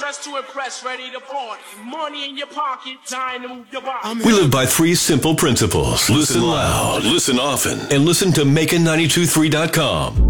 dressed to impress, ready to party. Money in your pocket, dying to move your body. We live by 3 simple principles. Listen loud, listen often, and listen to Macon923.com.